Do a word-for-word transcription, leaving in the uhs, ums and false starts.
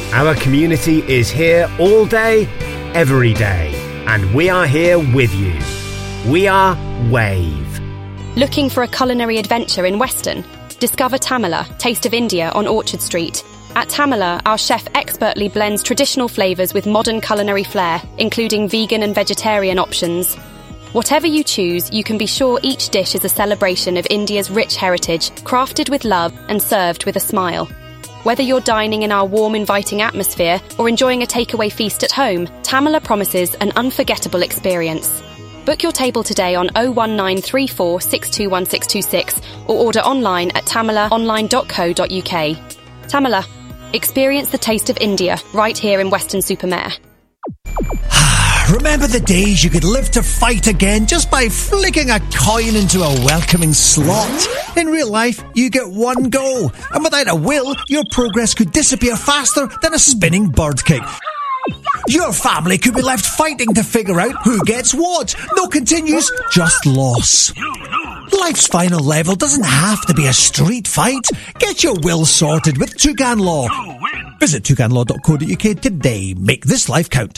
Our community is here all day, every day, and we are here with you. We are Wave. Looking for a culinary adventure in Weston? Discover Tamala, Taste of India on Orchard Street. At Tamala, our chef expertly blends traditional flavours with modern culinary flair, including vegan and vegetarian options. Whatever you choose, you can be sure each dish is a celebration of India's rich heritage, crafted with love and served with a smile. Whether you're dining in our warm, inviting atmosphere or enjoying a takeaway feast at home, Tamala promises an unforgettable experience. Book your table today on oh one nine three four, six two one six two six or order online at tamala online dot co dot uk. Tamala, experience the taste of India right here in Weston-super-Mare. Remember the days you could live to fight again just by flicking a coin into a welcoming slot? In real life, you get one go, and without a will, your progress could disappear faster than a spinning bird kick. Your family could be left fighting to figure out who gets what. No continues, just loss. Life's final level doesn't have to be a street fight. Get your will sorted with Toucan Law. Visit toucan law dot co dot uk today. Make this life count.